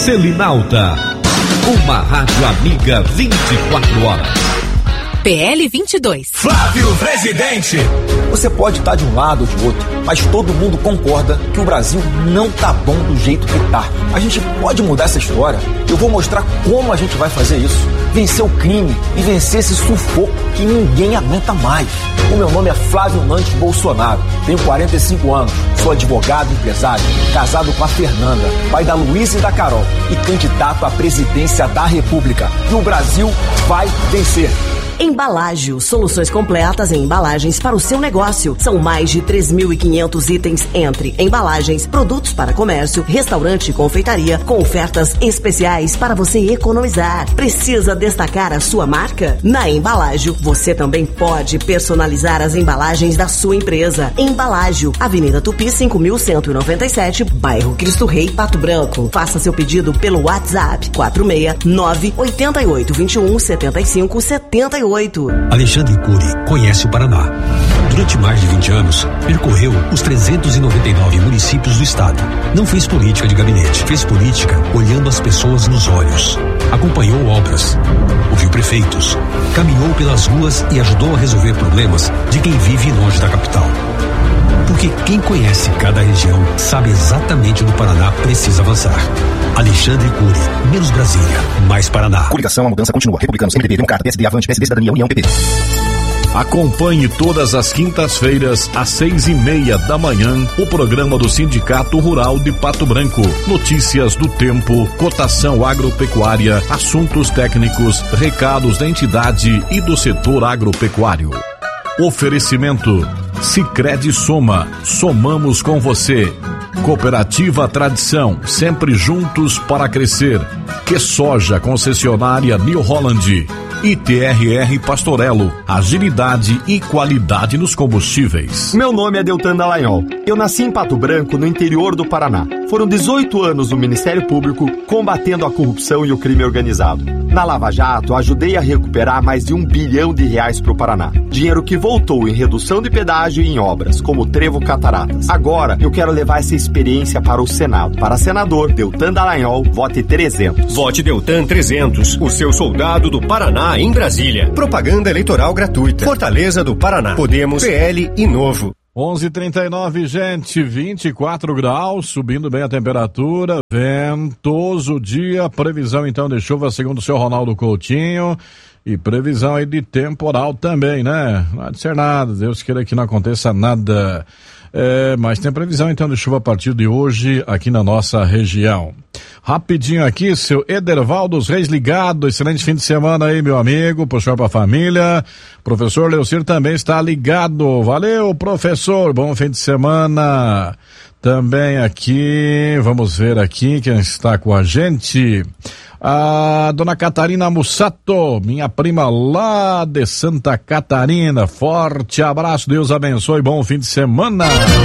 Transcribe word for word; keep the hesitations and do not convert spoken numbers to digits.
Selinalta, uma rádio amiga vinte e quatro horas. P L vinte e dois. Flávio Presidente. Você pode estar de um lado ou de outro, mas todo mundo concorda que o Brasil não tá bom do jeito que tá. A gente pode mudar essa história. Eu vou mostrar como a gente vai fazer isso. Vencer o crime e vencer esse sufoco que ninguém aguenta mais. O meu nome é Flávio Nantes Bolsonaro. Tenho quarenta e cinco anos. Sou advogado e empresário. Casado com a Fernanda, pai da Luísa e da Carol. E candidato à presidência da República. E o Brasil vai vencer. Embalágio, soluções completas em embalagens para o seu negócio. São mais de três mil e quinhentos itens entre embalagens, produtos para comércio, restaurante e confeitaria, com ofertas especiais para você economizar. Precisa destacar a sua marca? Na Embalágio, você também pode personalizar as embalagens da sua empresa. Embalágio, Avenida Tupi cinco mil cento e noventa e sete, bairro Cristo Rei, Pato Branco. Faça seu pedido pelo WhatsApp quatro seis nove oito oito dois um sete cinco sete oito. Alexandre Cury conhece o Paraná. Durante mais de vinte anos, percorreu os trezentos e noventa e nove municípios do estado. Não fez política de gabinete, fez política olhando as pessoas nos olhos. Acompanhou obras, ouviu prefeitos, caminhou pelas ruas e ajudou a resolver problemas de quem vive longe da capital. Porque quem conhece cada região sabe exatamente onde o Paraná precisa avançar. Alexandre Cury, menos Brasília, mais Paraná. Coligação, a mudança continua. Republicanos, M D B, Democrata, P S D, Avante, P S D, Cidadania, União, P P. Acompanhe todas as quintas-feiras, às seis e meia da manhã, o programa do Sindicato Rural de Pato Branco. Notícias do tempo, cotação agropecuária, assuntos técnicos, recados da entidade e do setor agropecuário. Oferecimento Sicredi Soma, somamos com você. Cooperativa Tradição, sempre juntos para crescer. Que Soja, concessionária New Holland. I T R R Pastorello, agilidade e qualidade nos combustíveis. Meu nome é Deltan Dallagnol. Eu nasci em Pato Branco, no interior do Paraná. Foram dezoito anos no Ministério Público combatendo a corrupção e o crime organizado. Na Lava Jato, ajudei a recuperar mais de um bilhão de reais para o Paraná. Dinheiro que voltou em redução de pedágio e em obras, como o Trevo Cataratas. Agora, eu quero levar essa experiência para o Senado. Para senador, Deltan Dallagnol, vote trezentos. Vote Deltan trezentos, o seu soldado do Paraná em Brasília. Propaganda eleitoral gratuita. Fortaleza do Paraná. Podemos, P L e Novo. onze e trinta e nove, gente, vinte e quatro graus, subindo bem a temperatura, ventoso dia, previsão então de chuva segundo o seu Ronaldo Coutinho, e previsão aí de temporal também, né? Não há de ser nada, Deus queira que não aconteça nada. É, mas tem previsão então de chuva a partir de hoje aqui na nossa região. Rapidinho aqui, seu Edervaldo dos Reis ligado, excelente fim de semana aí, meu amigo, puxou pra família. Professor Leocir também está ligado, valeu, professor, bom fim de semana. Também aqui, vamos ver aqui quem está com a gente. A dona Catarina Mussato, minha prima lá de Santa Catarina, forte abraço, Deus abençoe, bom fim de semana.